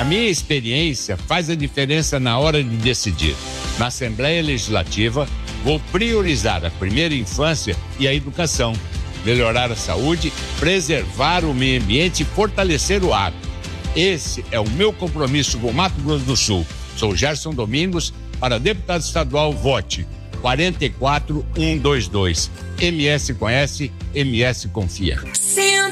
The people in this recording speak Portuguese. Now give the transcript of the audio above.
minha experiência faz a diferença na hora de decidir. Na Assembleia Legislativa, vou priorizar a primeira infância e a educação, melhorar a saúde, preservar o meio ambiente e fortalecer o agro. Esse é o meu compromisso com o Mato Grosso do Sul. Sou Gerson Domingos, para deputado estadual, vote 44122. MS conhece, MS confia.